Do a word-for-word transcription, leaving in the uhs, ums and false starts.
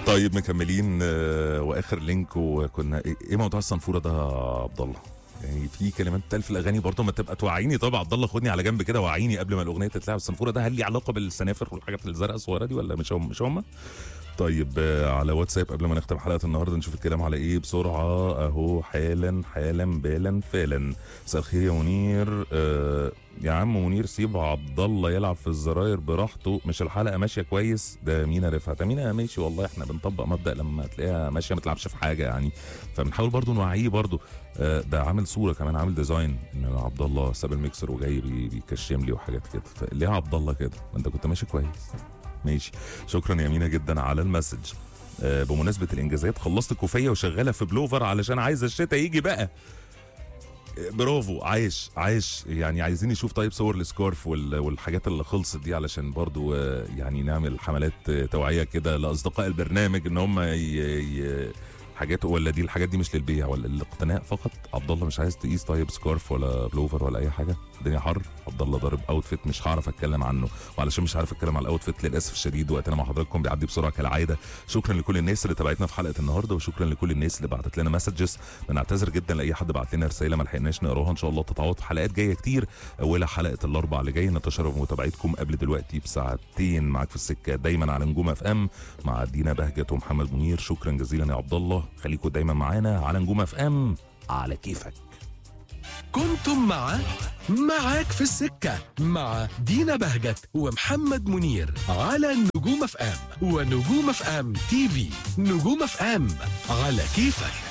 طيب مكملين آه، واخر لينك. وكنا ايه إيه موضوع الصنفوره ده يا عبد الله؟ يعني في كلمات بتقال في الاغاني برضه ما تبقى توعيني. طبعا عبد الله خدني على جنب كده وعيني قبل ما الاغنيه تتلعب. الصنفوره ده هل ليه علاقه بالسنافر والحاجات الزرقاء الصغيره دي ولا مش هم مش هم؟ طيب آه، على واتساب قبل ما نختم حلقه النهارده نشوف الكلام على ايه بسرعه اهو. حالا حالا بالا فعلا. مساء الخير يا منير. آه يا عم منير سيب عبد الله يلعب في الزراير براحته، مش الحلقه ماشيه كويس؟ ده مينا رفعت. مينا ماشي والله، احنا بنطبق مبدا لما تلاقيها ماشيه ما تلعبش في حاجه يعني، فبنحاول برضو نوعيه برضو. آه ده عامل صوره كمان، عامل ديزاين ان عبد الله ساب الميكسر وجاي بي- بيكشم لي وحاجات كده. فليه عبد الله كده؟ ما انت كنت ماشي كويس. ماشي، شكرا يا مينا جدا على المسج. آه بمناسبه الانجازات، خلصت كوفيه وشغاله في بلوفر علشان عايزه الشتاء يجي بقى. برافو، عايش عايش. يعني عايزين نشوف طيب صور السكارف وال- والحاجات اللي خلصت دي علشان برضو آه، يعني نعمل حملات آه، توعية كده لأصدقاء البرنامج ان هم ي... ي... حاجات. ولا دي الحاجات دي مش للبيع ولا الاقتناء فقط؟ عبد الله مش عايز تقيس طيب سكارف ولا بلوفر ولا اي حاجه؟ الدنيا حر. عبد الله ضارب اوتفيت مش هعرف اتكلم عنه، وعلشان مش عارف اتكلم على الاوتفيت للاسف الشديد وقتنا مع حضراتكم بيعدي بسرعه كالعاده. شكرا لكل الناس اللي تابعتنا في حلقه النهارده، وشكرا لكل الناس اللي بعتت لنا مسجز. بنعتذر جدا لاي حد بعت لنا رساله ما لحقناش نقراها، ان شاء الله تتعوض في حلقات جايه كتير. اولها حلقه الاربعاء اللي جاي. نتشرف بمتابعتكم قبل دلوقتي بساعتين معاك في السكه دايما على نجوم اف ام مع دينا بهجت ومحمد منير. شكرا جزيلا يا عبد الله، خليكم دايما معانا على نجوم اف ام على كيفك. كنتم مع معاك في السكة مع دينا بهجت ومحمد منير على نجوم اف ام ونجوم اف ام تي في. نجوم اف ام على كيفك.